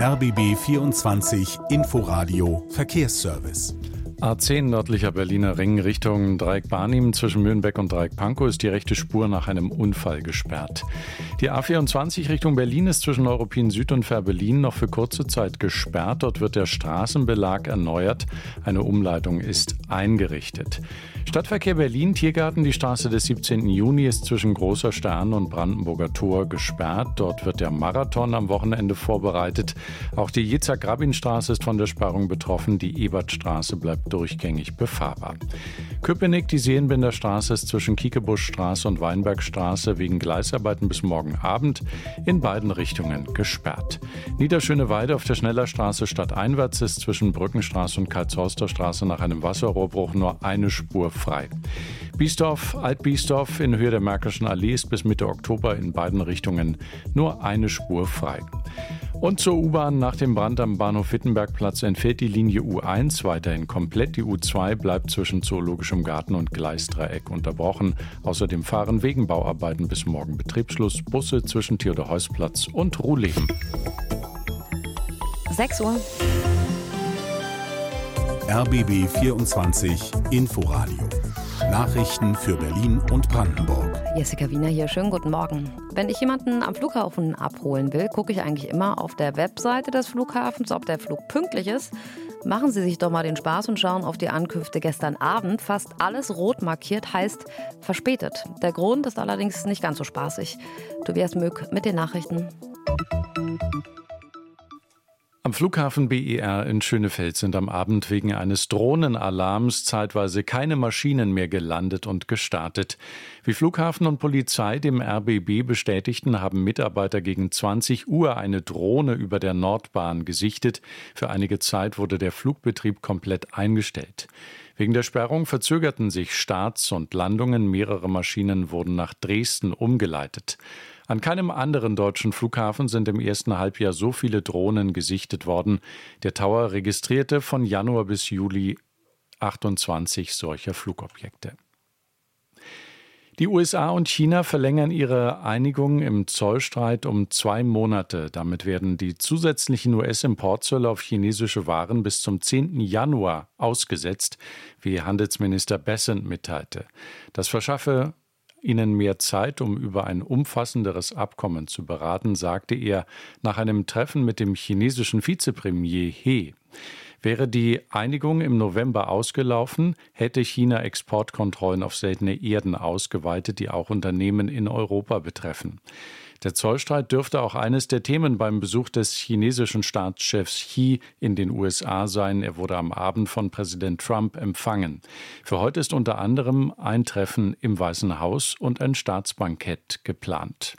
RBB 24 Inforadio Verkehrsservice. A10 nördlicher Berliner Ring Richtung Dreieck Barnim zwischen Mühlenbeck und Dreieck Pankow ist die rechte Spur nach einem Unfall gesperrt. Die A24 Richtung Berlin ist zwischen Neuruppin Süd und Fährberlin noch für kurze Zeit gesperrt. Dort wird der Straßenbelag erneuert. Eine Umleitung ist eingerichtet. Stadtverkehr Berlin, Tiergarten, die Straße des 17. Juni ist zwischen Großer Stern und Brandenburger Tor gesperrt. Dort wird der Marathon am Wochenende vorbereitet. Auch die Jitzak-Rabin-Straße ist von der Sperrung betroffen. Die Ebertstraße bleibt durchgängig befahrbar. Köpenick, die Seelenbinderstraße ist zwischen Kiekebuschstraße und Weinbergstraße wegen Gleisarbeiten bis morgen Abend in beiden Richtungen gesperrt. Niederschöneweide auf der Schnellerstraße stadteinwärts ist zwischen Brückenstraße und Karlshorster Straße nach einem Wasserrohrbruch nur eine Spur frei. Biesdorf, Alt-Biesdorf in Höhe der Märkischen Allee ist bis Mitte Oktober in beiden Richtungen nur eine Spur frei. Und zur U-Bahn: Nach dem Brand am Bahnhof Wittenbergplatz entfällt die Linie U1 weiterhin komplett. Die U2 bleibt zwischen Zoologischem Garten und Gleisdreieck unterbrochen. Außerdem fahren wegen Bauarbeiten bis morgen Betriebsschluss Busse zwischen Theodor-Heuss-Platz und Ruhleben. 6 Uhr. RBB 24 Inforadio. Nachrichten für Berlin und Brandenburg. Jessica Wiener hier, schönen guten Morgen. Wenn ich jemanden am Flughafen abholen will, gucke ich eigentlich immer auf der Webseite des Flughafens, ob der Flug pünktlich ist. Machen Sie sich doch mal den Spaß und schauen auf die Ankünfte gestern Abend. Fast alles rot markiert, heißt verspätet. Der Grund ist allerdings nicht ganz so spaßig. Tobias Möck mit den Nachrichten. Am Flughafen BER in Schönefeld sind am Abend wegen eines Drohnenalarms zeitweise keine Maschinen mehr gelandet und gestartet. Wie Flughafen und Polizei dem RBB bestätigten, haben Mitarbeiter gegen 20 Uhr eine Drohne über der Nordbahn gesichtet. Für einige Zeit wurde der Flugbetrieb komplett eingestellt. Wegen der Sperrung verzögerten sich Starts und Landungen. Mehrere Maschinen wurden nach Dresden umgeleitet. An keinem anderen deutschen Flughafen sind im ersten Halbjahr so viele Drohnen gesichtet worden. Der Tower registrierte von Januar bis Juli 28 solcher Flugobjekte. Die USA und China verlängern ihre Einigung im Zollstreit um 2 Monate. Damit werden die zusätzlichen US-Importzölle auf chinesische Waren bis zum 10. Januar ausgesetzt, wie Handelsminister Bessent mitteilte. Das verschaffe ihnen mehr Zeit, um über ein umfassenderes Abkommen zu beraten, sagte er nach einem Treffen mit dem chinesischen Vizepremier He. Wäre die Einigung im November ausgelaufen, hätte China Exportkontrollen auf seltene Erden ausgeweitet, die auch Unternehmen in Europa betreffen. Der Zollstreit dürfte auch eines der Themen beim Besuch des chinesischen Staatschefs Xi in den USA sein. Er wurde am Abend von Präsident Trump empfangen. Für heute ist unter anderem ein Treffen im Weißen Haus und ein Staatsbankett geplant.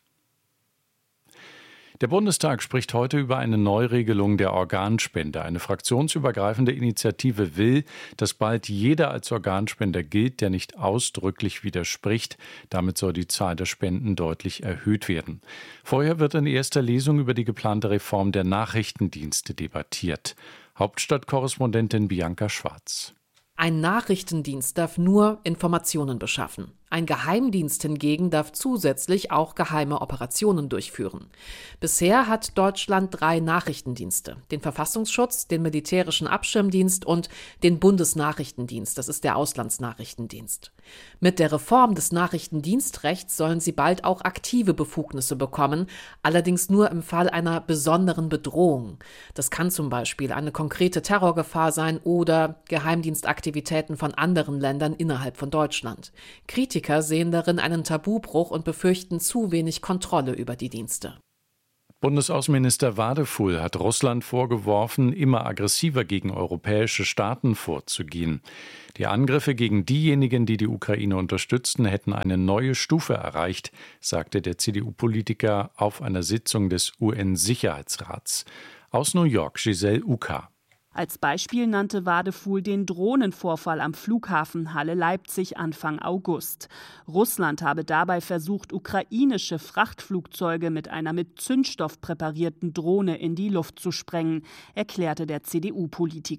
Der Bundestag spricht heute über eine Neuregelung der Organspende. Eine fraktionsübergreifende Initiative will, dass bald jeder als Organspender gilt, der nicht ausdrücklich widerspricht. Damit soll die Zahl der Spenden deutlich erhöht werden. Vorher wird in erster Lesung über die geplante Reform der Nachrichtendienste debattiert. Hauptstadtkorrespondentin Bianca Schwarz. Ein Nachrichtendienst darf nur Informationen beschaffen. Ein Geheimdienst hingegen darf zusätzlich auch geheime Operationen durchführen. Bisher hat Deutschland 3 Nachrichtendienste: den Verfassungsschutz, den Militärischen Abschirmdienst und den Bundesnachrichtendienst, das ist der Auslandsnachrichtendienst. Mit der Reform des Nachrichtendienstrechts sollen sie bald auch aktive Befugnisse bekommen, allerdings nur im Fall einer besonderen Bedrohung. Das kann zum Beispiel eine konkrete Terrorgefahr sein oder Geheimdienstaktivitäten von anderen Ländern innerhalb von Deutschland. Kritiker sehen darin einen Tabubruch und befürchten zu wenig Kontrolle über die Dienste. Bundesaußenminister Wadefuhl hat Russland vorgeworfen, immer aggressiver gegen europäische Staaten vorzugehen. Die Angriffe gegen diejenigen, die die Ukraine unterstützten, hätten eine neue Stufe erreicht, sagte der CDU-Politiker auf einer Sitzung des UN-Sicherheitsrats. Aus New York, Giselle Uka. Als Beispiel nannte Wadefuhl den Drohnenvorfall am Flughafen Halle-Leipzig Anfang August. Russland habe dabei versucht, ukrainische Frachtflugzeuge mit einer mit Zündstoff präparierten Drohne in die Luft zu sprengen, erklärte der CDU-Politiker.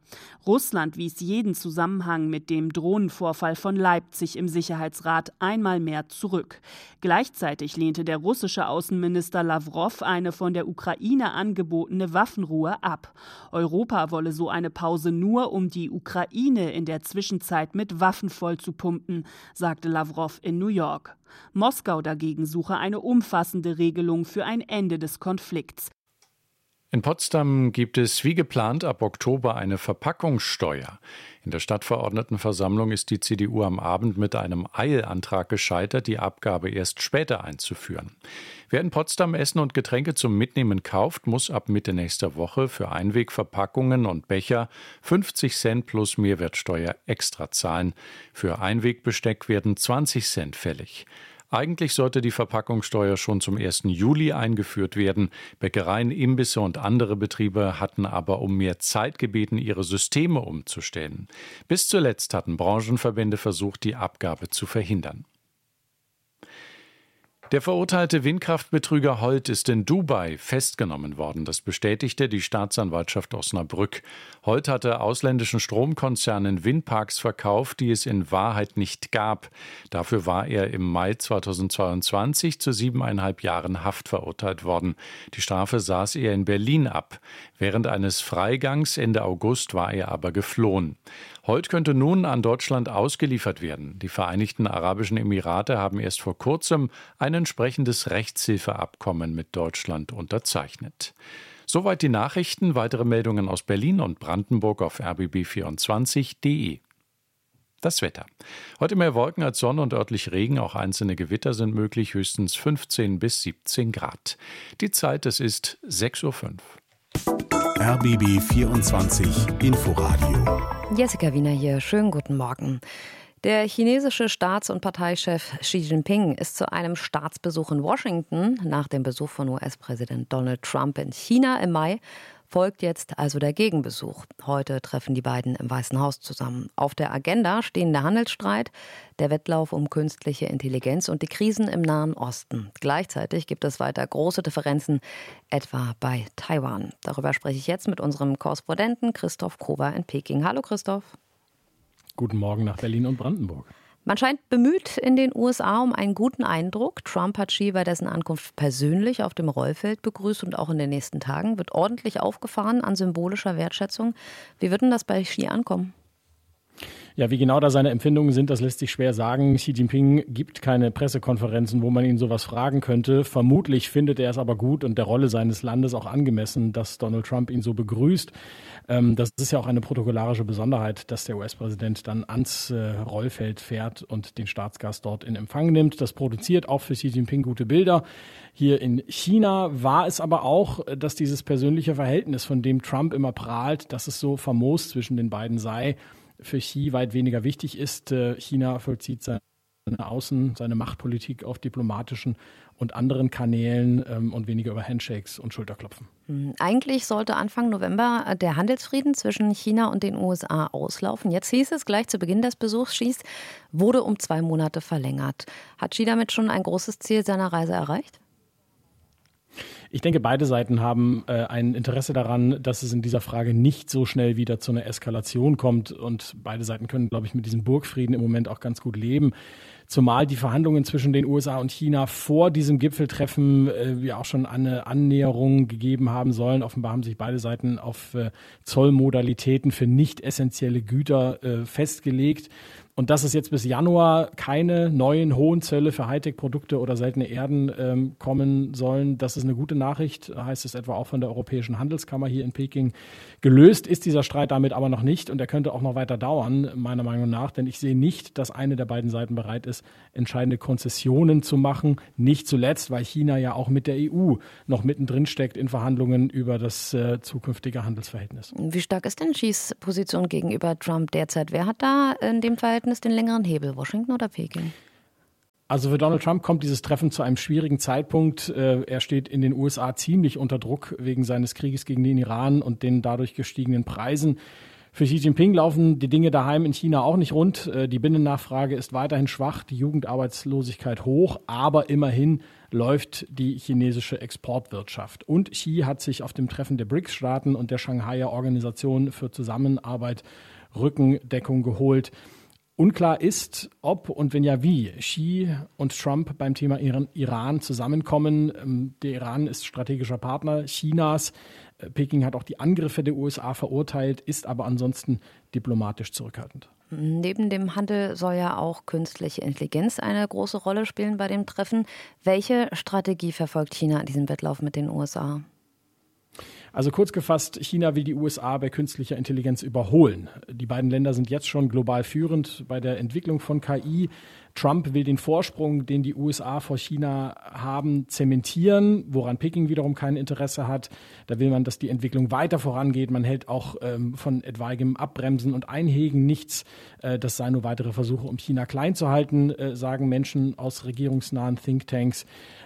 Russland wies jeden Zusammenhang mit dem Drohnenvorfall von Leipzig im Sicherheitsrat einmal mehr zurück. Gleichzeitig lehnte der russische Außenminister Lawrow eine von der Ukraine angebotene Waffenruhe ab. Europa wolle so eine Pause nur, um die Ukraine in der Zwischenzeit mit Waffen vollzupumpen, sagte Lawrow in New York. Moskau dagegen suche eine umfassende Regelung für ein Ende des Konflikts. In Potsdam gibt es wie geplant ab Oktober eine Verpackungssteuer. In der Stadtverordnetenversammlung ist die CDU am Abend mit einem Eilantrag gescheitert, die Abgabe erst später einzuführen. Wer in Potsdam Essen und Getränke zum Mitnehmen kauft, muss ab Mitte nächster Woche für Einwegverpackungen und Becher 50 Cent plus Mehrwertsteuer extra zahlen. Für Einwegbesteck werden 20 Cent fällig. Eigentlich sollte die Verpackungssteuer schon zum 1. Juli eingeführt werden. Bäckereien, Imbisse und andere Betriebe hatten aber um mehr Zeit gebeten, ihre Systeme umzustellen. Bis zuletzt hatten Branchenverbände versucht, die Abgabe zu verhindern. Der verurteilte Windkraftbetrüger Holt ist in Dubai festgenommen worden. Das bestätigte die Staatsanwaltschaft Osnabrück. Holt hatte ausländischen Stromkonzernen Windparks verkauft, die es in Wahrheit nicht gab. Dafür war er im Mai 2022 zu 7,5 Jahren Haft verurteilt worden. Die Strafe saß er in Berlin ab. Während eines Freigangs Ende August war er aber geflohen. Holt könnte nun an Deutschland ausgeliefert werden. Die Vereinigten Arabischen Emirate haben erst vor kurzem ein entsprechendes Rechtshilfeabkommen mit Deutschland unterzeichnet. Soweit die Nachrichten. Weitere Meldungen aus Berlin und Brandenburg auf rbb24.de. Das Wetter. Heute mehr Wolken als Sonne und örtlich Regen. Auch einzelne Gewitter sind möglich, höchstens 15 bis 17 Grad. Die Zeit, es ist 6:05 Uhr. RBB 24 Inforadio. Jessica Wiener hier, schönen guten Morgen. Der chinesische Staats- und Parteichef Xi Jinping ist zu einem Staatsbesuch in Washington nach dem Besuch von US-Präsident Donald Trump in China im Mai folgt jetzt also der Gegenbesuch. Heute treffen die beiden im Weißen Haus zusammen. Auf der Agenda stehen der Handelsstreit, der Wettlauf um künstliche Intelligenz und die Krisen im Nahen Osten. Gleichzeitig gibt es weiter große Differenzen, etwa bei Taiwan. Darüber spreche ich jetzt mit unserem Korrespondenten Christoph Kober in Peking. Hallo Christoph. Guten Morgen nach Berlin und Brandenburg. Man scheint bemüht in den USA um einen guten Eindruck. Trump hat Xi bei dessen Ankunft persönlich auf dem Rollfeld begrüßt und auch in den nächsten Tagen wird ordentlich aufgefahren an symbolischer Wertschätzung. Wie wird denn das bei Xi ankommen? Ja, wie genau da seine Empfindungen sind, das lässt sich schwer sagen. Xi Jinping gibt keine Pressekonferenzen, wo man ihn sowas fragen könnte. Vermutlich findet er es aber gut und der Rolle seines Landes auch angemessen, dass Donald Trump ihn so begrüßt. Das ist ja auch eine protokollarische Besonderheit, dass der US-Präsident dann ans Rollfeld fährt und den Staatsgast dort in Empfang nimmt. Das produziert auch für Xi Jinping gute Bilder. Hier in China war es aber auch, dass dieses persönliche Verhältnis, von dem Trump immer prahlt, dass es so famos zwischen den beiden sei, für Xi weit weniger wichtig ist. China vollzieht seine Machtpolitik auf diplomatischen und anderen Kanälen und weniger über Handshakes und Schulterklopfen. Eigentlich sollte Anfang November der Handelsfrieden zwischen China und den USA auslaufen. Jetzt hieß es gleich zu Beginn des Besuchs, Xis wurde um 2 Monate verlängert. Hat Xi damit schon ein großes Ziel seiner Reise erreicht? Ich denke, beide Seiten haben ein Interesse daran, dass es in dieser Frage nicht so schnell wieder zu einer Eskalation kommt. Und beide Seiten können, glaube ich, mit diesem Burgfrieden im Moment auch ganz gut leben. Zumal die Verhandlungen zwischen den USA und China vor diesem Gipfeltreffen ja auch schon eine Annäherung gegeben haben sollen. Offenbar haben sich beide Seiten auf Zollmodalitäten für nicht essentielle Güter festgelegt. Und dass es jetzt bis Januar keine neuen hohen Zölle für Hightech-Produkte oder seltene Erden kommen sollen, das ist eine gute Nachricht, heißt es etwa auch von der Europäischen Handelskammer hier in Peking. Gelöst ist dieser Streit damit aber noch nicht und er könnte auch noch weiter dauern, meiner Meinung nach, denn ich sehe nicht, dass eine der beiden Seiten bereit ist, entscheidende Konzessionen zu machen. Nicht zuletzt, weil China ja auch mit der EU noch mittendrin steckt in Verhandlungen über das zukünftige Handelsverhältnis. Wie stark ist denn Xis Position gegenüber Trump derzeit? Wer hat da in dem Verhältnis den längeren Hebel, Washington oder Peking? Also für Donald Trump kommt dieses Treffen zu einem schwierigen Zeitpunkt. Er steht in den USA ziemlich unter Druck wegen seines Krieges gegen den Iran und den dadurch gestiegenen Preisen. Für Xi Jinping laufen die Dinge daheim in China auch nicht rund. Die Binnennachfrage ist weiterhin schwach, die Jugendarbeitslosigkeit hoch, aber immerhin läuft die chinesische Exportwirtschaft. Und Xi hat sich auf dem Treffen der BRICS-Staaten und der Shanghaier Organisation für Zusammenarbeit Rückendeckung geholt. Unklar ist, ob und wenn ja wie Xi und Trump beim Thema Iran zusammenkommen. Der Iran ist strategischer Partner Chinas. Peking hat auch die Angriffe der USA verurteilt, ist aber ansonsten diplomatisch zurückhaltend. Neben dem Handel soll ja auch künstliche Intelligenz eine große Rolle spielen bei dem Treffen. Welche Strategie verfolgt China in diesem Wettlauf mit den USA? Also kurz gefasst, China will die USA bei künstlicher Intelligenz überholen. Die beiden Länder sind jetzt schon global führend bei der Entwicklung von KI. Trump will den Vorsprung, den die USA vor China haben, zementieren, woran Peking wiederum kein Interesse hat. Da will man, dass die Entwicklung weiter vorangeht. Man hält auch von etwaigem Abbremsen und Einhegen nichts. Das seien nur weitere Versuche, um China klein zu halten, sagen Menschen aus regierungsnahen Thinktanks.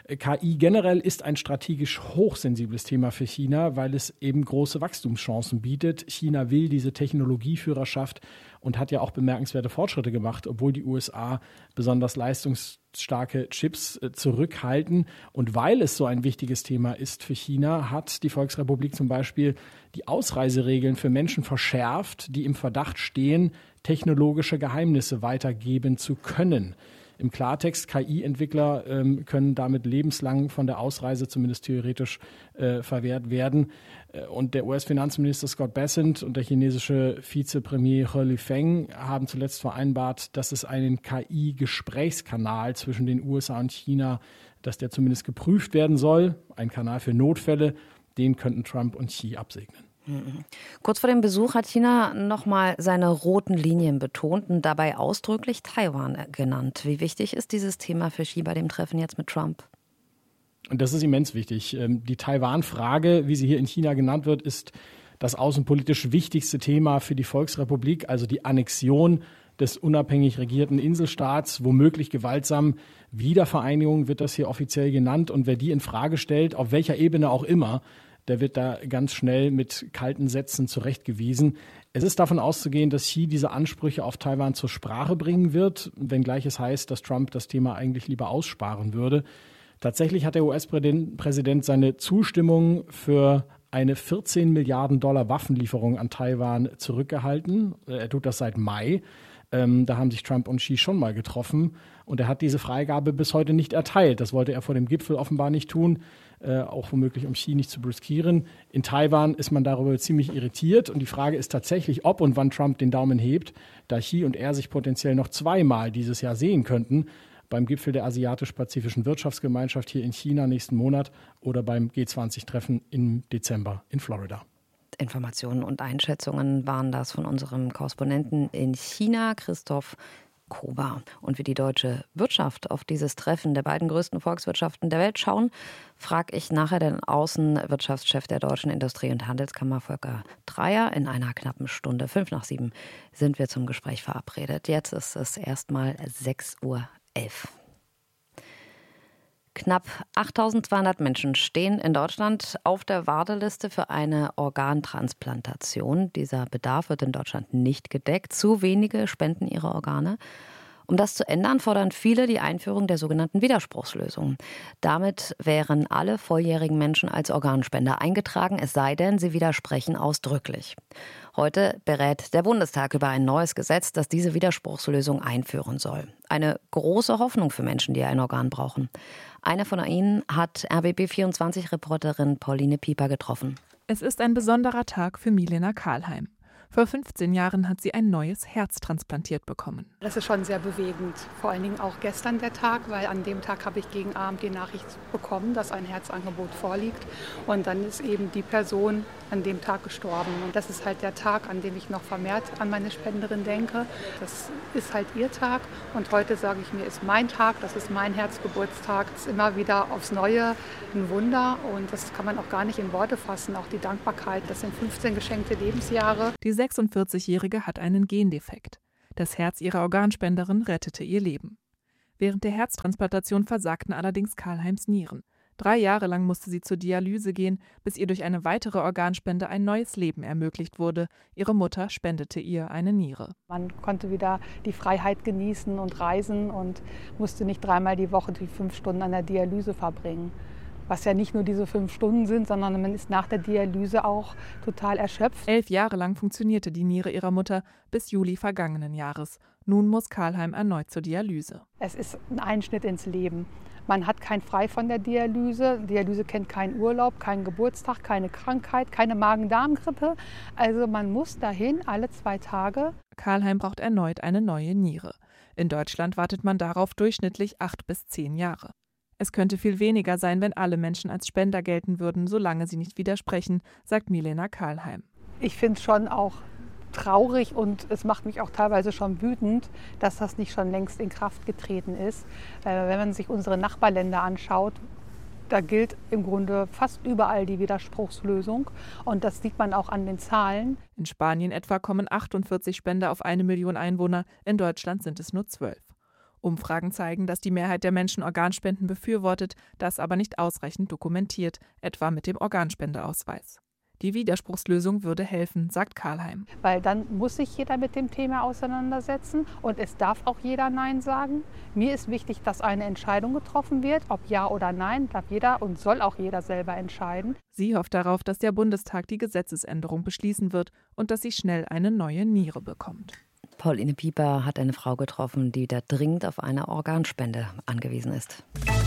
KI generell ist ein strategisch hochsensibles Thema für China, weil es eben große Wachstumschancen bietet. China will diese Technologieführerschaft und hat ja auch bemerkenswerte Fortschritte gemacht, obwohl die USA besonders leistungsstarke Chips zurückhalten. Und weil es so ein wichtiges Thema ist für China, hat die Volksrepublik zum Beispiel die Ausreiseregeln für Menschen verschärft, die im Verdacht stehen, technologische Geheimnisse weitergeben zu können. Im Klartext, KI-Entwickler können damit lebenslang von der Ausreise zumindest theoretisch verwehrt werden. Und der US-Finanzminister Scott Bessent und der chinesische Vizepremier He Lifeng haben zuletzt vereinbart, dass es einen KI-Gesprächskanal zwischen den USA und China, dass der zumindest geprüft werden soll. Ein Kanal für Notfälle, den könnten Trump und Xi absegnen. Kurz vor dem Besuch hat China nochmal seine roten Linien betont und dabei ausdrücklich Taiwan genannt. Wie wichtig ist dieses Thema für Xi bei dem Treffen jetzt mit Trump? Und das ist immens wichtig. Die Taiwan-Frage, wie sie hier in China genannt wird, ist das außenpolitisch wichtigste Thema für die Volksrepublik, also die Annexion des unabhängig regierten Inselstaats, womöglich gewaltsam. Wiedervereinigung wird das hier offiziell genannt. Und wer die in Frage stellt, auf welcher Ebene auch immer, der wird da ganz schnell mit kalten Sätzen zurechtgewiesen. Es ist davon auszugehen, dass Xi diese Ansprüche auf Taiwan zur Sprache bringen wird, wenngleich es heißt, dass Trump das Thema eigentlich lieber aussparen würde. Tatsächlich hat der US-Präsident seine Zustimmung für eine 14 Milliarden Dollar Waffenlieferung an Taiwan zurückgehalten. Er tut das seit Mai. Da haben sich Trump und Xi schon mal getroffen. Und er hat diese Freigabe bis heute nicht erteilt. Das wollte er vor dem Gipfel offenbar nicht tun, auch womöglich, um Xi nicht zu brüskieren. In Taiwan ist man darüber ziemlich irritiert. Und die Frage ist tatsächlich, ob und wann Trump den Daumen hebt, da Xi und er sich potenziell noch zweimal dieses Jahr sehen könnten. Beim Gipfel der Asiatisch-Pazifischen Wirtschaftsgemeinschaft hier in China nächsten Monat oder beim G20-Treffen im Dezember in Florida. Informationen und Einschätzungen waren das von unserem Korrespondenten in China, Christoph Kober. Und wie die deutsche Wirtschaft auf dieses Treffen der beiden größten Volkswirtschaften der Welt schauen, frage ich nachher den Außenwirtschaftschef der Deutschen Industrie- und Handelskammer, Volker Dreyer. In einer knappen Stunde, 6:55, sind wir zum Gespräch verabredet. Jetzt ist es erstmal 6:11 Uhr. Knapp 8.200 Menschen stehen in Deutschland auf der Warteliste für eine Organtransplantation. Dieser Bedarf wird in Deutschland nicht gedeckt. Zu wenige spenden ihre Organe. Um das zu ändern, fordern viele die Einführung der sogenannten Widerspruchslösung. Damit wären alle volljährigen Menschen als Organspender eingetragen, es sei denn, sie widersprechen ausdrücklich. Heute berät der Bundestag über ein neues Gesetz, das diese Widerspruchslösung einführen soll. Eine große Hoffnung für Menschen, die ein Organ brauchen. Eine von ihnen hat RBB24-Reporterin Pauline Pieper getroffen. Es ist ein besonderer Tag für Milena Karlheim. Vor 15 Jahren hat sie ein neues Herz transplantiert bekommen. Das ist schon sehr bewegend. Vor allen Dingen auch gestern der Tag, weil an dem Tag habe ich gegen Abend die Nachricht bekommen, dass ein Herzangebot vorliegt. Und dann ist eben die Person an dem Tag gestorben. Und das ist halt der Tag, an dem ich noch vermehrt an meine Spenderin denke. Das ist halt ihr Tag. Und heute sage ich mir, ist mein Tag, das ist mein Herzgeburtstag. Es ist immer wieder aufs Neue ein Wunder. Und das kann man auch gar nicht in Worte fassen. Auch die Dankbarkeit, das sind 15 geschenkte Lebensjahre. Die 46-Jährige hat einen Gendefekt. Das Herz ihrer Organspenderin rettete ihr Leben. Während der Herztransplantation versagten allerdings Karlheims Nieren. 3 Jahre lang musste sie zur Dialyse gehen, bis ihr durch eine weitere Organspende ein neues Leben ermöglicht wurde. Ihre Mutter spendete ihr eine Niere. Man konnte wieder die Freiheit genießen und reisen und musste nicht 3-mal die Woche die 5 Stunden an der Dialyse verbringen. Was ja nicht nur diese 5 Stunden sind, sondern man ist nach der Dialyse auch total erschöpft. 11 Jahre lang funktionierte die Niere ihrer Mutter bis Juli vergangenen Jahres. Nun muss Karlheim erneut zur Dialyse. Es ist ein Einschnitt ins Leben. Man hat kein Frei von der Dialyse. Dialyse kennt keinen Urlaub, keinen Geburtstag, keine Krankheit, keine Magen-Darm-Grippe. Also man muss dahin alle 2 Tage. Karlheim braucht erneut eine neue Niere. In Deutschland wartet man darauf durchschnittlich 8 bis 10 Jahre. Es könnte viel weniger sein, wenn alle Menschen als Spender gelten würden, solange sie nicht widersprechen, sagt Milena Karlheim. Ich finde es schon auch traurig und es macht mich auch teilweise schon wütend, dass das nicht schon längst in Kraft getreten ist. Wenn man sich unsere Nachbarländer anschaut, da gilt im Grunde fast überall die Widerspruchslösung und das sieht man auch an den Zahlen. In Spanien etwa kommen 48 Spender auf 1 Million Einwohner, in Deutschland sind es nur 12. Umfragen zeigen, dass die Mehrheit der Menschen Organspenden befürwortet, das aber nicht ausreichend dokumentiert, etwa mit dem Organspendeausweis. Die Widerspruchslösung würde helfen, sagt Karlheim. Weil dann muss sich jeder mit dem Thema auseinandersetzen und es darf auch jeder Nein sagen. Mir ist wichtig, dass eine Entscheidung getroffen wird, ob ja oder nein, darf jeder und soll auch jeder selber entscheiden. Sie hofft darauf, dass der Bundestag die Gesetzesänderung beschließen wird und dass sie schnell eine neue Niere bekommt. Pauline Pieper hat eine Frau getroffen, die da dringend auf eine Organspende angewiesen ist.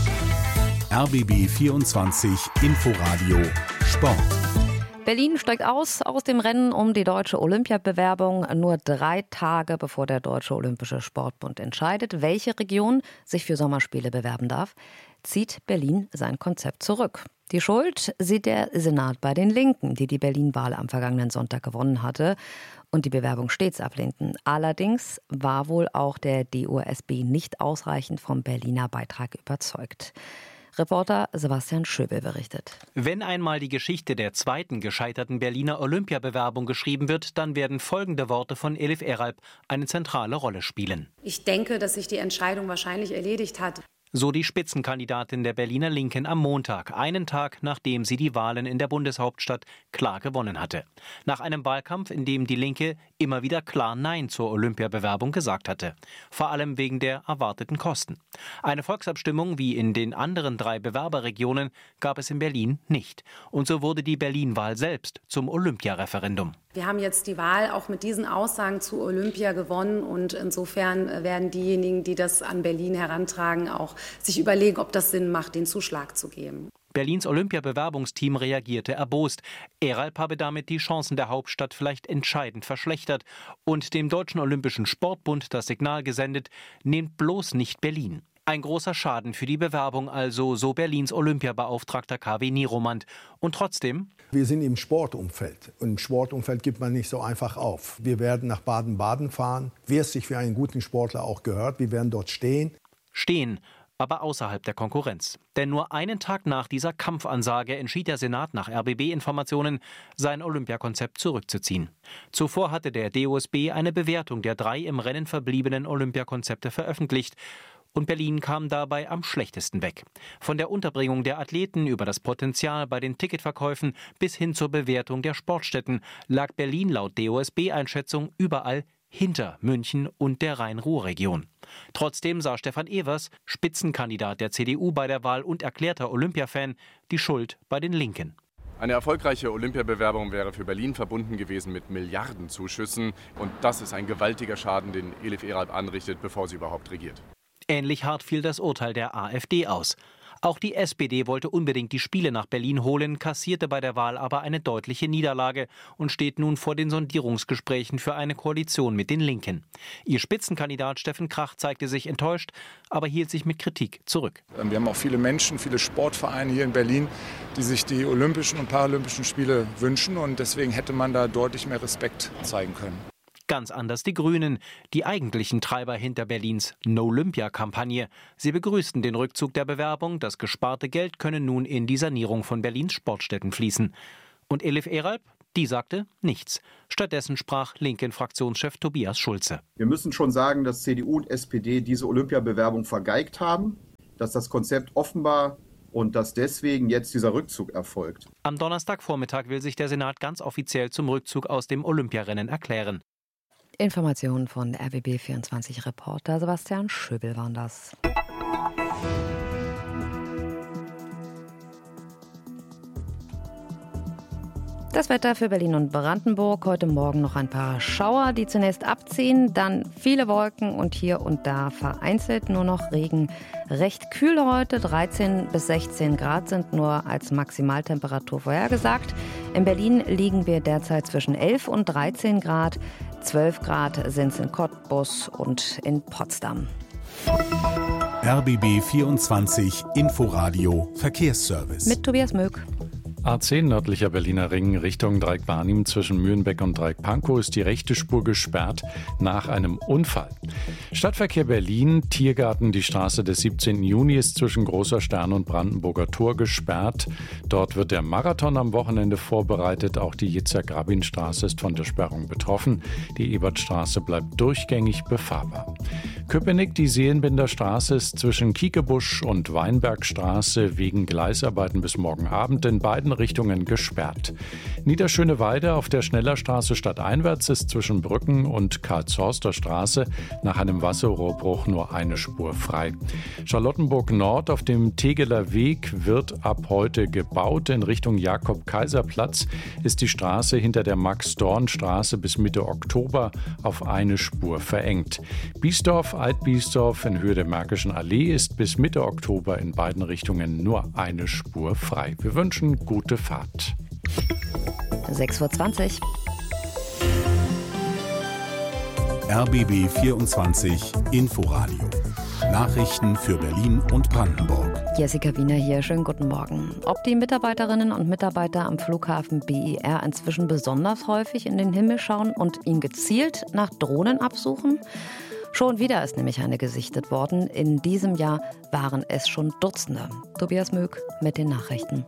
RBB 24 Inforadio Sport. Berlin steigt aus dem Rennen um die deutsche Olympiabewerbung. Nur 3 Tage bevor der Deutsche Olympische Sportbund entscheidet, welche Region sich für Sommerspiele bewerben darf, zieht Berlin sein Konzept zurück. Die Schuld sieht der Senat bei den Linken, die die Berlin-Wahl am vergangenen Sonntag gewonnen hatte und die Bewerbung stets ablehnten. Allerdings war wohl auch der DOSB nicht ausreichend vom Berliner Beitrag überzeugt. Reporter Sebastian Schöbel berichtet. Wenn einmal die Geschichte der zweiten gescheiterten Berliner Olympiabewerbung geschrieben wird, dann werden folgende Worte von Elif Eralp eine zentrale Rolle spielen. Ich denke, dass sich die Entscheidung wahrscheinlich erledigt hat. So die Spitzenkandidatin der Berliner Linken am Montag, einen Tag nachdem sie die Wahlen in der Bundeshauptstadt klar gewonnen hatte. Nach einem Wahlkampf, in dem die Linke immer wieder klar Nein zur Olympiabewerbung gesagt hatte. Vor allem wegen der erwarteten Kosten. Eine Volksabstimmung wie in den anderen 3 Bewerberregionen gab es in Berlin nicht. Und so wurde die Berlin-Wahl selbst zum Olympiareferendum. Wir haben jetzt die Wahl auch mit diesen Aussagen zu Olympia gewonnen und insofern werden diejenigen, die das an Berlin herantragen, auch sich überlegen, ob das Sinn macht, den Zuschlag zu geben. Berlins Olympiabewerbungsteam reagierte erbost. Eralp habe damit die Chancen der Hauptstadt vielleicht entscheidend verschlechtert und dem Deutschen Olympischen Sportbund das Signal gesendet, nehmt bloß nicht Berlin. Ein großer Schaden für die Bewerbung also, so Berlins Olympiabeauftragter KW Nieromand. Und trotzdem? Wir sind im Sportumfeld. Und im Sportumfeld gibt man nicht so einfach auf. Wir werden nach Baden-Baden fahren, wie es sich für einen guten Sportler auch gehört. Wir werden dort stehen. Stehen, aber außerhalb der Konkurrenz. Denn nur einen Tag nach dieser Kampfansage entschied der Senat nach RBB-Informationen, sein Olympiakonzept zurückzuziehen. Zuvor hatte der DOSB eine Bewertung der 3 im Rennen verbliebenen Olympiakonzepte veröffentlicht. Und Berlin kam dabei am schlechtesten weg. Von der Unterbringung der Athleten über das Potenzial bei den Ticketverkäufen bis hin zur Bewertung der Sportstätten lag Berlin laut DOSB-Einschätzung überall hinter München und der Rhein-Ruhr-Region. Trotzdem sah Stefan Evers, Spitzenkandidat der CDU bei der Wahl und erklärter Olympiafan, die Schuld bei den Linken. Eine erfolgreiche Olympiabewerbung wäre für Berlin verbunden gewesen mit Milliardenzuschüssen. Und das ist ein gewaltiger Schaden, den Elif Eralp anrichtet, bevor sie überhaupt regiert. Ähnlich hart fiel das Urteil der AfD aus. Auch die SPD wollte unbedingt die Spiele nach Berlin holen, kassierte bei der Wahl aber eine deutliche Niederlage und steht nun vor den Sondierungsgesprächen für eine Koalition mit den Linken. Ihr Spitzenkandidat Steffen Krach zeigte sich enttäuscht, aber hielt sich mit Kritik zurück. Wir haben auch viele Menschen, viele Sportvereine hier in Berlin, die sich die Olympischen und Paralympischen Spiele wünschen. Und deswegen hätte man da deutlich mehr Respekt zeigen können. Ganz anders die Grünen, die eigentlichen Treiber hinter Berlins No-Olympia-Kampagne. Sie begrüßten den Rückzug der Bewerbung. Das gesparte Geld könne nun in die Sanierung von Berlins Sportstätten fließen. Und Elif Eralp, die sagte nichts. Stattdessen sprach Linken-Fraktionschef Tobias Schulze. Wir müssen schon sagen, dass CDU und SPD diese Olympiabewerbung vergeigt haben, dass das Konzept offenbar und dass deswegen jetzt dieser Rückzug erfolgt. Am Donnerstagvormittag will sich der Senat ganz offiziell zum Rückzug aus dem Olympiarennen erklären. Informationen von RBB24-Reporter Sebastian Schöbel waren das. Das Wetter für Berlin und Brandenburg. Heute Morgen noch ein paar Schauer, die zunächst abziehen, dann viele Wolken und hier und da vereinzelt nur noch Regen. Recht kühl heute, 13 bis 16 Grad sind nur als Maximaltemperatur vorhergesagt. In Berlin liegen wir derzeit zwischen 11 und 13 Grad. 12 Grad sind es in Cottbus und in Potsdam. RBB 24 Inforadio Verkehrsservice. Mit Tobias Möck. A10 nördlicher Berliner Ring Richtung Dreieck-Barnim zwischen Mühlenbeck und Dreieck-Pankow ist die rechte Spur gesperrt nach einem Unfall. Stadtverkehr Berlin, Tiergarten, die Straße des 17. Juni ist zwischen Großer Stern und Brandenburger Tor gesperrt. Dort wird der Marathon am Wochenende vorbereitet. Auch die Yitzhak-Rabin-Straße ist von der Sperrung betroffen. Die Ebertstraße bleibt durchgängig befahrbar. Köpenick, die Seelenbinder Straße ist zwischen Kiekebusch und Weinbergstraße wegen Gleisarbeiten bis morgen Abend in beiden Richtungen gesperrt. Niederschöneweide auf der Schnellerstraße stadteinwärts ist zwischen Brücken und Karlshorster Straße nach einem Wasserrohrbruch nur eine Spur frei. Charlottenburg Nord auf dem Tegeler Weg wird ab heute gebaut. In Richtung Jakob-Kaiser-Platz ist die Straße hinter der Max-Dorn-Straße bis Mitte Oktober auf eine Spur verengt. Biesdorf, Alt-Biesdorf in Höhe der Märkischen Allee ist bis Mitte Oktober in beiden Richtungen nur eine Spur frei. Wir wünschen gute Fahrt. 6:20 Uhr. RBB 24 Inforadio. Nachrichten für Berlin und Brandenburg. Jessica Wiener hier, schönen guten Morgen. Ob die Mitarbeiterinnen und Mitarbeiter am Flughafen BER inzwischen besonders häufig in den Himmel schauen und ihn gezielt nach Drohnen absuchen? Schon wieder ist nämlich eine gesichtet worden. In diesem Jahr waren es schon Dutzende. Tobias Möck mit den Nachrichten.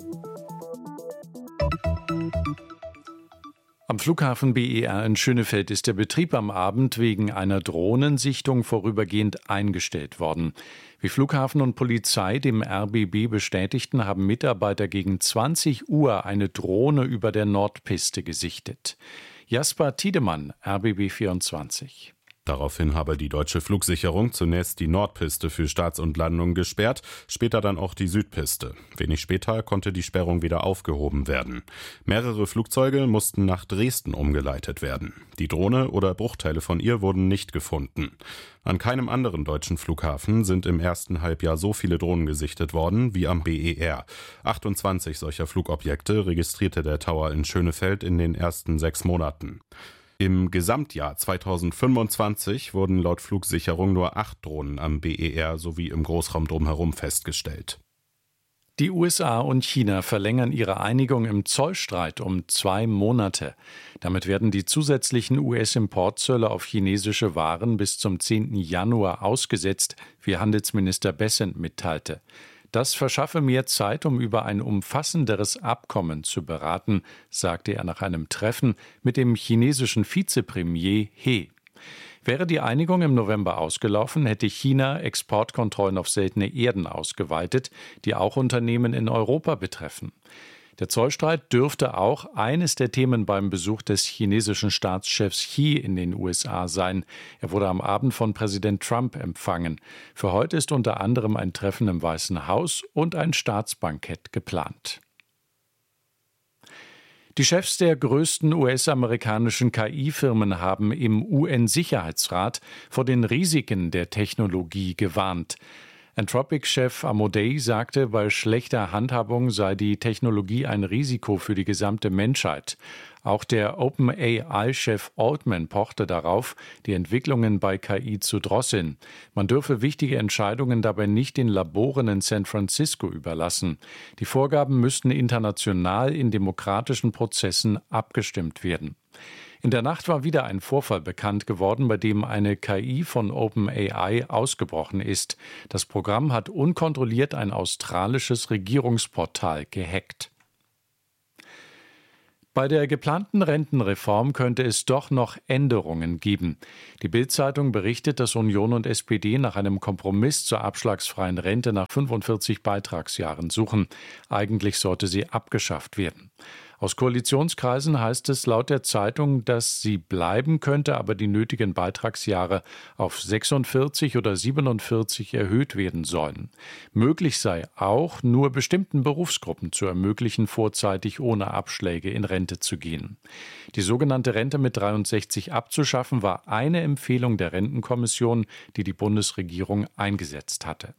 Am Flughafen BER in Schönefeld ist der Betrieb am Abend wegen einer Drohnensichtung vorübergehend eingestellt worden. Wie Flughafen und Polizei dem RBB bestätigten, haben Mitarbeiter gegen 20 Uhr eine Drohne über der Nordpiste gesichtet. Jasper Tiedemann, RBB 24. Daraufhin habe die deutsche Flugsicherung zunächst die Nordpiste für Starts und Landungen gesperrt, später dann auch die Südpiste. Wenig später konnte die Sperrung wieder aufgehoben werden. Mehrere Flugzeuge mussten nach Dresden umgeleitet werden. Die Drohne oder Bruchteile von ihr wurden nicht gefunden. An keinem anderen deutschen Flughafen sind im ersten Halbjahr so viele Drohnen gesichtet worden wie am BER. 28 solcher Flugobjekte registrierte der Tower in Schönefeld in den ersten 6 Monaten. Im Gesamtjahr 2025 wurden laut Flugsicherung nur 8 Drohnen am BER sowie im Großraum drumherum festgestellt. Die USA und China verlängern ihre Einigung im Zollstreit um 2 Monate. Damit werden die zusätzlichen US-Importzölle auf chinesische Waren bis zum 10. Januar ausgesetzt, wie Handelsminister Bessent mitteilte. Das verschaffe mehr Zeit, um über ein umfassenderes Abkommen zu beraten, sagte er nach einem Treffen mit dem chinesischen Vizepremier He. Wäre die Einigung im November ausgelaufen, hätte China Exportkontrollen auf seltene Erden ausgeweitet, die auch Unternehmen in Europa betreffen. Der Zollstreit dürfte auch eines der Themen beim Besuch des chinesischen Staatschefs Xi in den USA sein. Er wurde am Abend von Präsident Trump empfangen. Für heute ist unter anderem ein Treffen im Weißen Haus und ein Staatsbankett geplant. Die Chefs der größten US-amerikanischen KI-Firmen haben im UN-Sicherheitsrat vor den Risiken der Technologie gewarnt. Anthropic-Chef Amodei sagte, bei schlechter Handhabung sei die Technologie ein Risiko für die gesamte Menschheit. Auch der OpenAI-Chef Altman pochte darauf, die Entwicklungen bei KI zu drosseln. Man dürfe wichtige Entscheidungen dabei nicht den Laboren in San Francisco überlassen. Die Vorgaben müssten international in demokratischen Prozessen abgestimmt werden. In der Nacht war wieder ein Vorfall bekannt geworden, bei dem eine KI von OpenAI ausgebrochen ist. Das Programm hat unkontrolliert ein australisches Regierungsportal gehackt. Bei der geplanten Rentenreform könnte es doch noch Änderungen geben. Die Bild-Zeitung berichtet, dass Union und SPD nach einem Kompromiss zur abschlagsfreien Rente nach 45 Beitragsjahren suchen. Eigentlich sollte sie abgeschafft werden. Aus Koalitionskreisen heißt es laut der Zeitung, dass sie bleiben könnte, aber die nötigen Beitragsjahre auf 46 oder 47 erhöht werden sollen. Möglich sei auch, nur bestimmten Berufsgruppen zu ermöglichen, vorzeitig ohne Abschläge in Rente zu gehen. Die sogenannte Rente mit 63 abzuschaffen, war eine Empfehlung der Rentenkommission, die die Bundesregierung eingesetzt hatte.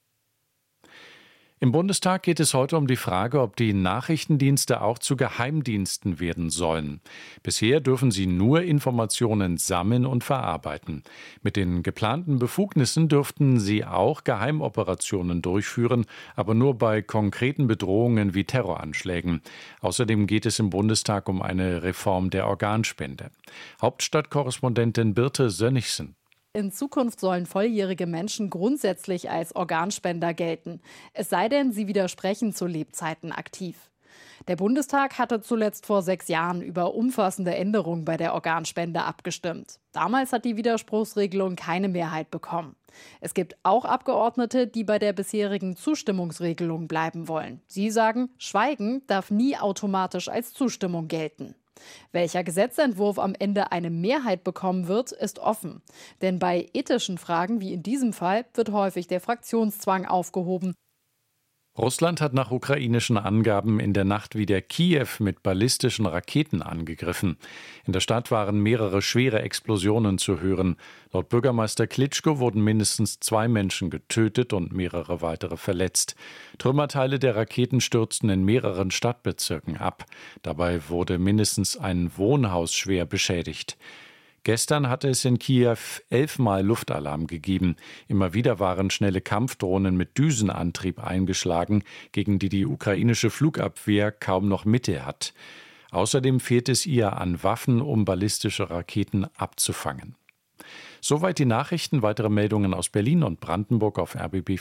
Im Bundestag geht es heute um die Frage, ob die Nachrichtendienste auch zu Geheimdiensten werden sollen. Bisher dürfen sie nur Informationen sammeln und verarbeiten. Mit den geplanten Befugnissen dürften sie auch Geheimoperationen durchführen, aber nur bei konkreten Bedrohungen wie Terroranschlägen. Außerdem geht es im Bundestag um eine Reform der Organspende. Hauptstadtkorrespondentin Birte Sönnigsen. In Zukunft sollen volljährige Menschen grundsätzlich als Organspender gelten. Es sei denn, sie widersprechen zu Lebzeiten aktiv. Der Bundestag hatte zuletzt vor 6 Jahren über umfassende Änderungen bei der Organspende abgestimmt. Damals hat die Widerspruchsregelung keine Mehrheit bekommen. Es gibt auch Abgeordnete, die bei der bisherigen Zustimmungsregelung bleiben wollen. Sie sagen, Schweigen darf nie automatisch als Zustimmung gelten. Welcher Gesetzentwurf am Ende eine Mehrheit bekommen wird, ist offen. Denn bei ethischen Fragen wie in diesem Fall wird häufig der Fraktionszwang aufgehoben. Russland hat nach ukrainischen Angaben in der Nacht wieder Kiew mit ballistischen Raketen angegriffen. In der Stadt waren mehrere schwere Explosionen zu hören. Laut Bürgermeister Klitschko wurden mindestens 2 Menschen getötet und mehrere weitere verletzt. Trümmerteile der Raketen stürzten in mehreren Stadtbezirken ab. Dabei wurde mindestens ein Wohnhaus schwer beschädigt. Gestern hatte es in Kiew 11-mal Luftalarm gegeben. Immer wieder waren schnelle Kampfdrohnen mit Düsenantrieb eingeschlagen, gegen die die ukrainische Flugabwehr kaum noch Mittel hat. Außerdem fehlt es ihr an Waffen, um ballistische Raketen abzufangen. Soweit die Nachrichten. Weitere Meldungen aus Berlin und Brandenburg auf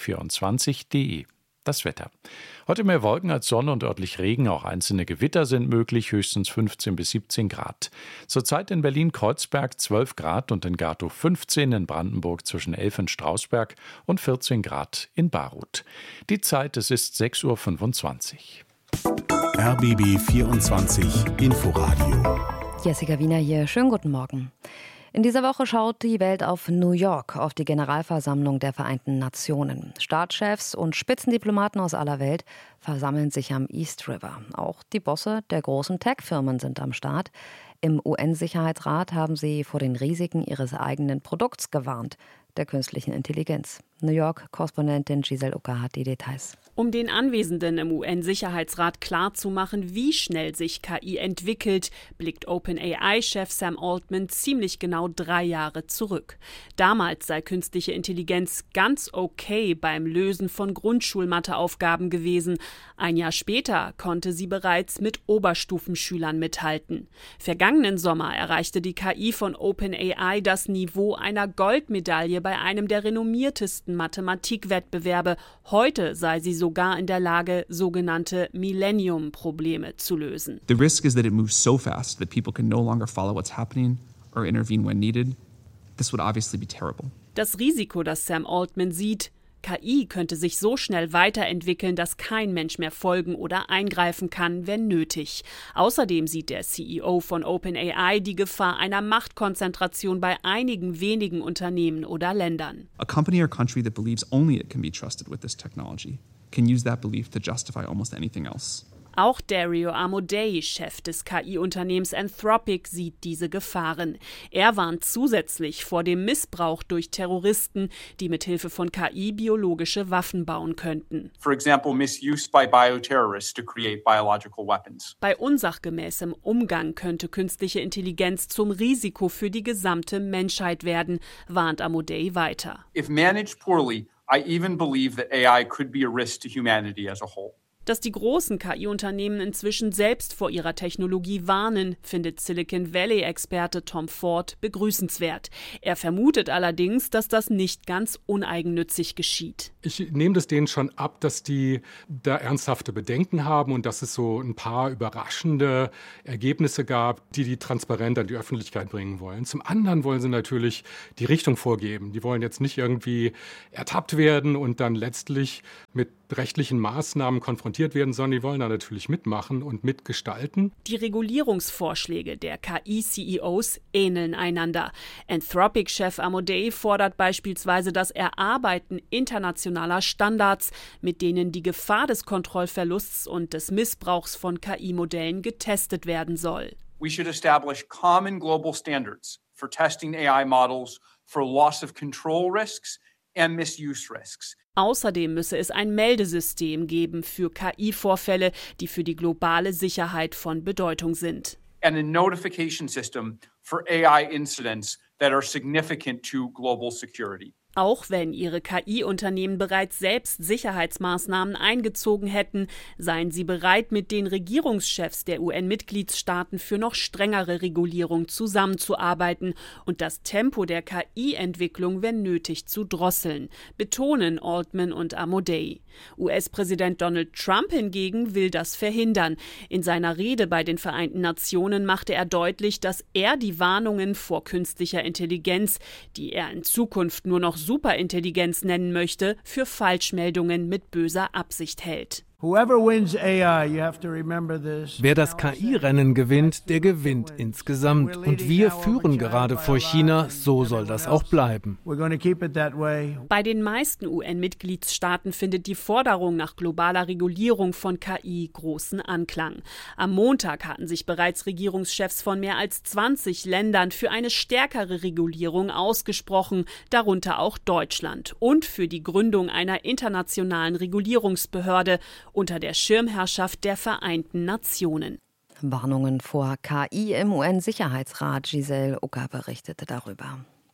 rbb24.de. Das Wetter. Heute mehr Wolken als Sonne und örtlich Regen. Auch einzelne Gewitter sind möglich, höchstens 15 bis 17 Grad. Zurzeit in Berlin-Kreuzberg 12 Grad und in Gatow 15, in Brandenburg zwischen 11 in Strausberg und 14 Grad in Baruth. Die Zeit, es ist 6:25 Uhr. RBB 24 Inforadio. Jessica Wiener hier. Schönen guten Morgen. In dieser Woche schaut die Welt auf New York, auf die Generalversammlung der Vereinten Nationen. Staatschefs und Spitzendiplomaten aus aller Welt versammeln sich am East River. Auch die Bosse der großen Tech-Firmen sind am Start. Im UN-Sicherheitsrat haben sie vor den Risiken ihres eigenen Produkts gewarnt, der künstlichen Intelligenz. New York-Korrespondentin Giselle Ucker hat die Details. Um den Anwesenden im UN-Sicherheitsrat klarzumachen, wie schnell sich KI entwickelt, blickt OpenAI-Chef Sam Altman ziemlich genau 3 Jahre zurück. Damals sei künstliche Intelligenz ganz okay beim Lösen von Grundschulmatheaufgaben gewesen. Ein Jahr später konnte sie bereits mit Oberstufenschülern mithalten. Vergangenen Sommer erreichte die KI von OpenAI das Niveau einer Goldmedaille bei einem der renommiertesten Mathematikwettbewerbe. Heute sei sie sogar in der Lage, sogenannte Millennium-Probleme zu lösen. The risk is that it moves so fast that people can no longer follow what's happening or intervene when needed. This would obviously be terrible. Das Risiko, das Sam Altman sieht: KI könnte sich so schnell weiterentwickeln, dass kein Mensch mehr folgen oder eingreifen kann, wenn nötig. Außerdem sieht der CEO von OpenAI die Gefahr einer Machtkonzentration bei einigen wenigen Unternehmen oder Ländern. A company or country that believes only it can be trusted with this technology can use that belief to justify almost anything else. Auch Dario Amodei, Chef des KI-Unternehmens Anthropic, sieht diese Gefahren. Er warnt zusätzlich vor dem Missbrauch durch Terroristen, die mit Hilfe von KI biologische Waffen bauen könnten. For example, misuse by bioterrorists to create biological weapons. Bei unsachgemäßem Umgang könnte künstliche Intelligenz zum Risiko für die gesamte Menschheit werden, warnt Amodei weiter. If managed poorly, I even believe that AI could be a risk to humanity as a whole. Dass die großen KI-Unternehmen inzwischen selbst vor ihrer Technologie warnen, findet Silicon Valley-Experte Tom Ford begrüßenswert. Er vermutet allerdings, dass das nicht ganz uneigennützig geschieht. Ich nehme das denen schon ab, dass die da ernsthafte Bedenken haben und dass es so ein paar überraschende Ergebnisse gab, die transparent an die Öffentlichkeit bringen wollen. Zum anderen wollen sie natürlich die Richtung vorgeben. Die wollen jetzt nicht irgendwie ertappt werden und dann letztlich mit rechtlichen Maßnahmen konfrontiert werden, sondern die wollen da natürlich mitmachen und mitgestalten. Die Regulierungsvorschläge der KI-CEOs ähneln einander. Anthropic-Chef Amodei fordert beispielsweise das Erarbeiten internationaler Standards, mit denen die Gefahr des Kontrollverlusts und des Missbrauchs von KI-Modellen getestet werden soll. We should establish common global standards for testing AI models for loss of control risks and misuse risks. Außerdem müsse es ein Meldesystem geben für KI-Vorfälle, die für die globale Sicherheit von Bedeutung sind. And a notification system for AI incidents that are significant to global security. Auch wenn ihre KI-Unternehmen bereits selbst Sicherheitsmaßnahmen eingezogen hätten, seien sie bereit, mit den Regierungschefs der UN-Mitgliedstaaten für noch strengere Regulierung zusammenzuarbeiten und das Tempo der KI-Entwicklung, wenn nötig, zu drosseln, betonen Altman und Amodei. US-Präsident Donald Trump hingegen will das verhindern. In seiner Rede bei den Vereinten Nationen machte er deutlich, dass er die Warnungen vor künstlicher Intelligenz, die er in Zukunft nur noch Superintelligenz nennen möchte, für Falschmeldungen mit böser Absicht hält. Wer das KI-Rennen gewinnt, der gewinnt insgesamt. Und wir führen gerade vor China, so soll das auch bleiben. Bei den meisten UN-Mitgliedstaaten findet die Forderung nach globaler Regulierung von KI großen Anklang. Am Montag hatten sich bereits Regierungschefs von mehr als 20 Ländern für eine stärkere Regulierung ausgesprochen, darunter auch Deutschland, und für die Gründung einer internationalen Regulierungsbehörde unter der Schirmherrschaft der Vereinten Nationen. Warnungen vor KI im UN-Sicherheitsrat. Giselle Ucker berichtete darüber.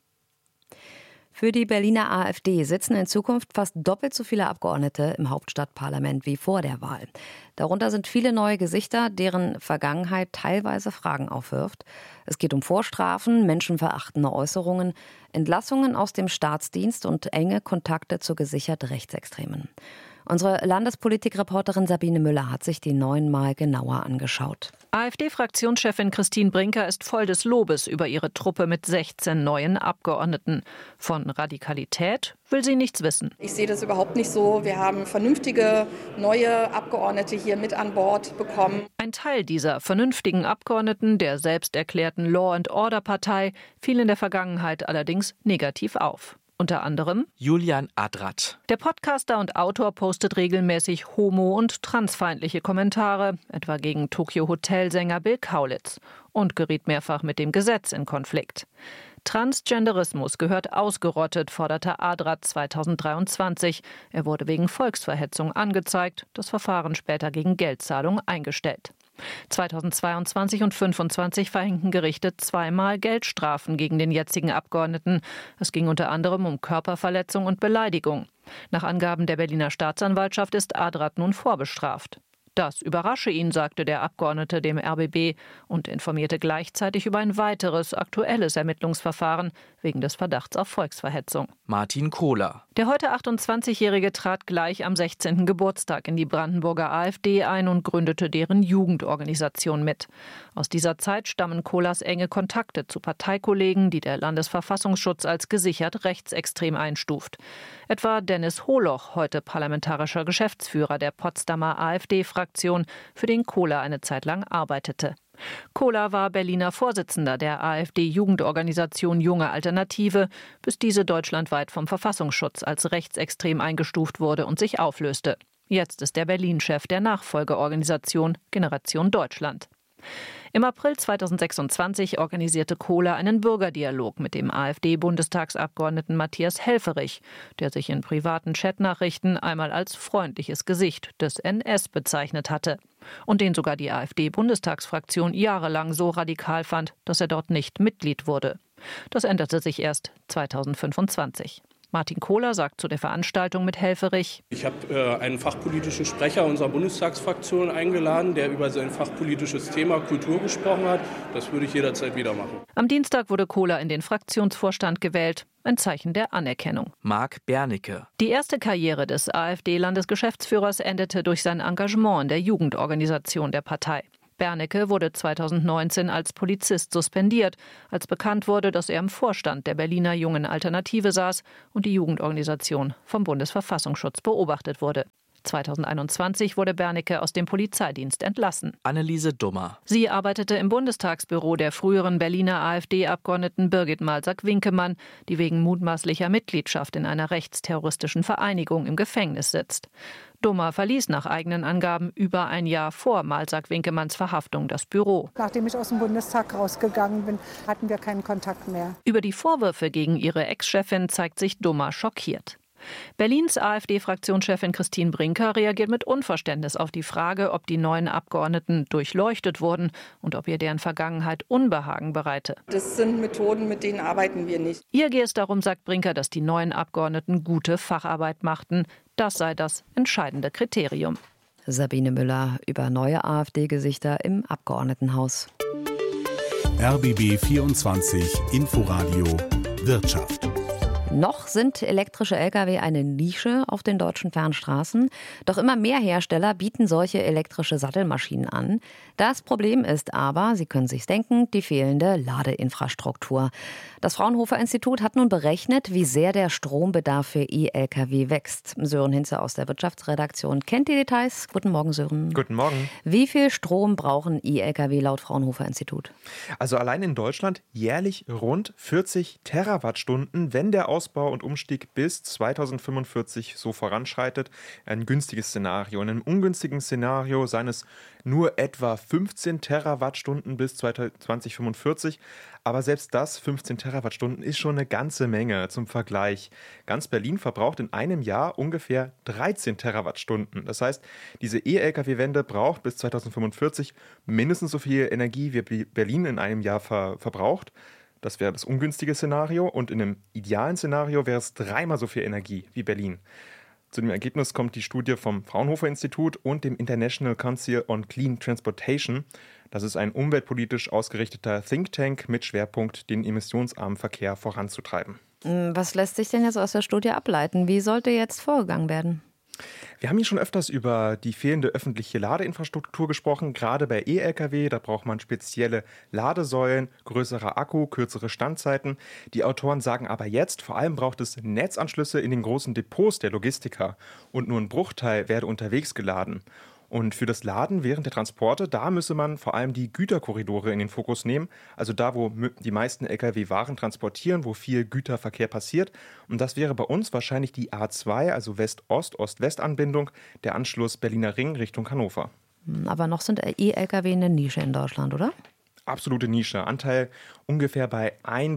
Für die Berliner AfD sitzen in Zukunft fast doppelt so viele Abgeordnete im Hauptstadtparlament wie vor der Wahl. Darunter sind viele neue Gesichter, deren Vergangenheit teilweise Fragen aufwirft. Es geht um Vorstrafen, menschenverachtende Äußerungen, Entlassungen aus dem Staatsdienst und enge Kontakte zu gesichert Rechtsextremen. Unsere Landespolitikreporterin Sabine Müller hat sich die neuen mal genauer angeschaut. AfD-Fraktionschefin Christine Brinker ist voll des Lobes über ihre Truppe mit 16 neuen Abgeordneten. Von Radikalität will sie nichts wissen. Ich sehe das überhaupt nicht so. Wir haben vernünftige neue Abgeordnete hier mit an Bord bekommen. Ein Teil dieser vernünftigen Abgeordneten der selbst erklärten Law-and-Order-Partei fiel in der Vergangenheit allerdings negativ auf. Unter anderem Julian Adrat. Der Podcaster und Autor postet regelmäßig homo- und transfeindliche Kommentare, etwa gegen Tokyo-Hotelsänger Bill Kaulitz, und geriet mehrfach mit dem Gesetz in Konflikt. Transgenderismus gehört ausgerottet, forderte Adrat 2023. Er wurde wegen Volksverhetzung angezeigt, das Verfahren später gegen Geldzahlung eingestellt. 2022 und 2025 verhängten Gerichte zweimal Geldstrafen gegen den jetzigen Abgeordneten. Es ging unter anderem um Körperverletzung und Beleidigung. Nach Angaben der Berliner Staatsanwaltschaft ist Adrat nun vorbestraft. Das überrasche ihn, sagte der Abgeordnete dem RBB und informierte gleichzeitig über ein weiteres aktuelles Ermittlungsverfahren wegen des Verdachts auf Volksverhetzung. Martin Kohler. Der heute 28-Jährige trat gleich am 16. Geburtstag in die Brandenburger AfD ein und gründete deren Jugendorganisation mit. Aus dieser Zeit stammen Kohlers enge Kontakte zu Parteikollegen, die der Landesverfassungsschutz als gesichert rechtsextrem einstuft. Etwa Dennis Holoch, heute parlamentarischer Geschäftsführer der Potsdamer AfD-Fraktion, für den Kohler eine Zeit lang arbeitete. Kohler war Berliner Vorsitzender der AfD-Jugendorganisation Junge Alternative, bis diese deutschlandweit vom Verfassungsschutz als rechtsextrem eingestuft wurde und sich auflöste. Jetzt ist er Berlin-Chef der Nachfolgeorganisation Generation Deutschland. Im April 2026 organisierte Kohler einen Bürgerdialog mit dem AfD-Bundestagsabgeordneten Matthias Helfferich, der sich in privaten Chatnachrichten einmal als freundliches Gesicht des NS bezeichnet hatte und den sogar die AfD-Bundestagsfraktion jahrelang so radikal fand, dass er dort nicht Mitglied wurde. Das änderte sich erst 2025. Martin Kohler sagt zu der Veranstaltung mit Helfferich: Ich habe einen fachpolitischen Sprecher unserer Bundestagsfraktion eingeladen, der über sein fachpolitisches Thema Kultur gesprochen hat. Das würde ich jederzeit wieder machen. Am Dienstag wurde Kohler in den Fraktionsvorstand gewählt. Ein Zeichen der Anerkennung. Marc Bernicke. Die erste Karriere des AfD-Landesgeschäftsführers endete durch sein Engagement in der Jugendorganisation der Partei. Bernicke wurde 2019 als Polizist suspendiert, als bekannt wurde, dass er im Vorstand der Berliner Jungen Alternative saß und die Jugendorganisation vom Bundesverfassungsschutz beobachtet wurde. 2021 wurde Bernicke aus dem Polizeidienst entlassen. Anneliese Dummer. Sie arbeitete im Bundestagsbüro der früheren Berliner AfD-Abgeordneten Birgit Malsack-Winkemann, die wegen mutmaßlicher Mitgliedschaft in einer rechtsterroristischen Vereinigung im Gefängnis sitzt. Dummer verließ nach eigenen Angaben über ein Jahr vor Malsack-Winkemanns Verhaftung das Büro. Nachdem ich aus dem Bundestag rausgegangen bin, hatten wir keinen Kontakt mehr. Über die Vorwürfe gegen ihre Ex-Chefin zeigt sich Dummer schockiert. Berlins AfD-Fraktionschefin Christine Brinker reagiert mit Unverständnis auf die Frage, ob die neuen Abgeordneten durchleuchtet wurden und ob ihr deren Vergangenheit Unbehagen bereite. Das sind Methoden, mit denen arbeiten wir nicht. Ihr gehe es darum, sagt Brinker, dass die neuen Abgeordneten gute Facharbeit machten. Das sei das entscheidende Kriterium. Sabine Müller über neue AfD-Gesichter im Abgeordnetenhaus. RBB 24 Inforadio Wirtschaft. Noch sind elektrische Lkw eine Nische auf den deutschen Fernstraßen. Doch immer mehr Hersteller bieten solche elektrische Sattelmaschinen an. Das Problem ist aber, Sie können sich's denken, die fehlende Ladeinfrastruktur. Das Fraunhofer Institut hat nun berechnet, wie sehr der Strombedarf für E-Lkw wächst. Sören Hinze aus der Wirtschaftsredaktion kennt die Details. Guten Morgen, Sören. Guten Morgen. Wie viel Strom brauchen E-Lkw laut Fraunhofer Institut? Also allein in Deutschland jährlich rund 40 Terawattstunden, wenn der Ausbau und Umstieg bis 2045 so voranschreitet. Ein günstiges Szenario. In einem ungünstigen Szenario seien es nur etwa 15 Terawattstunden bis 2045. Aber selbst das, 15 Terawattstunden, ist schon eine ganze Menge. Zum Vergleich, ganz Berlin verbraucht in einem Jahr ungefähr 13 Terawattstunden. Das heißt, diese E-Lkw-Wende braucht bis 2045 mindestens so viel Energie, wie Berlin in einem Jahr verbraucht. Das wäre das ungünstige Szenario. Und in einem idealen Szenario wäre es 3-mal so viel Energie wie Berlin. Zu dem Ergebnis kommt die Studie vom Fraunhofer Institut und dem International Council on Clean Transportation. Das ist ein umweltpolitisch ausgerichteter Think Tank mit Schwerpunkt, den emissionsarmen Verkehr voranzutreiben. Was lässt sich denn jetzt aus der Studie ableiten? Wie sollte jetzt vorgegangen werden? Wir haben hier schon öfters über die fehlende öffentliche Ladeinfrastruktur gesprochen, gerade bei E-Lkw. Da braucht man spezielle Ladesäulen, größere Akku, kürzere Standzeiten. Die Autoren sagen aber jetzt, vor allem braucht es Netzanschlüsse in den großen Depots der Logistiker und nur ein Bruchteil werde unterwegs geladen. Und für das Laden während der Transporte, da müsse man vor allem die Güterkorridore in den Fokus nehmen, also da, wo die meisten Lkw Waren transportieren, wo viel Güterverkehr passiert. Und das wäre bei uns wahrscheinlich die A2, also West-Ost-Ost-West-Anbindung, der Anschluss Berliner Ring Richtung Hannover. Aber noch sind E-Lkw eine Nische in Deutschland, oder? Absolute Nische. Anteil ungefähr bei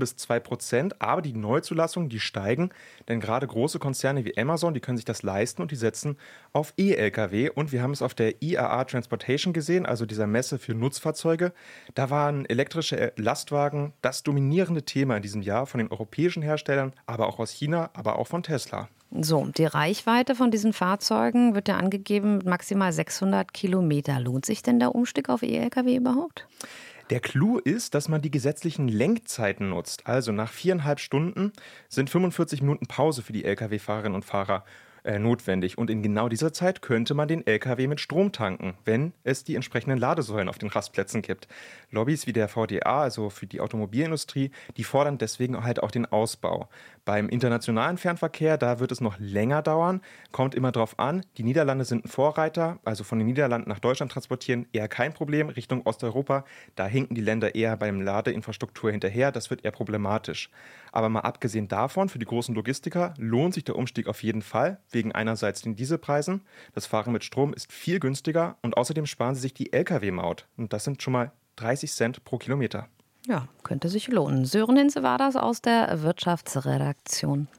1-2%. Aber die Neuzulassungen, die steigen. Denn gerade große Konzerne wie Amazon, die können sich das leisten und die setzen auf E-Lkw. Und wir haben es auf der IAA Transportation gesehen, also dieser Messe für Nutzfahrzeuge. Da waren elektrische Lastwagen das dominierende Thema in diesem Jahr von den europäischen Herstellern, aber auch aus China, aber auch von Tesla. So, die Reichweite von diesen Fahrzeugen wird ja angegeben mit maximal 600 Kilometer. Lohnt sich denn der Umstieg auf E-Lkw überhaupt? Der Clou ist, dass man die gesetzlichen Lenkzeiten nutzt. Also nach 4,5 Stunden sind 45 Minuten Pause für die Lkw-Fahrerinnen und Fahrer notwendig. Und in genau dieser Zeit könnte man den Lkw mit Strom tanken, wenn es die entsprechenden Ladesäulen auf den Rastplätzen gibt. Lobbys wie der VDA, also für die Automobilindustrie, die fordern deswegen halt auch den Ausbau. Beim internationalen Fernverkehr, da wird es noch länger dauern, kommt immer drauf an. Die Niederlande sind ein Vorreiter, also von den Niederlanden nach Deutschland transportieren eher kein Problem. Richtung Osteuropa, da hinken die Länder eher beim Ladeinfrastruktur hinterher, das wird eher problematisch. Aber mal abgesehen davon, für die großen Logistiker lohnt sich der Umstieg auf jeden Fall, wegen einerseits den Dieselpreisen. Das Fahren mit Strom ist viel günstiger und außerdem sparen sie sich die Lkw-Maut. Und das sind schon mal 30 Cent pro Kilometer. Ja, könnte sich lohnen. Sören Hinze war das aus der Wirtschaftsredaktion.